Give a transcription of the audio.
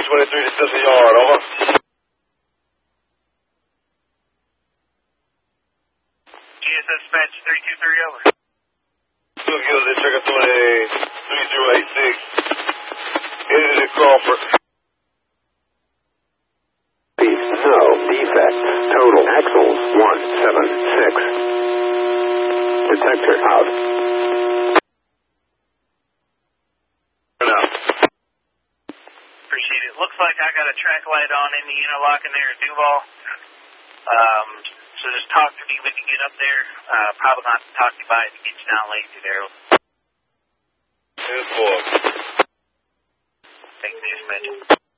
23 to 7 yard, over. GSS dispatch 323, over. Two kills, they check out 3086. Headed to Crawford. No defects. Total axles 176. Detector out. Appreciate it. Looks like I got a track light on in the interlock in there at Duval. So just talk to me when you get up there. Probably not to talk to you by it to get you down Lazy there. 10-4. Thanks, Mitch.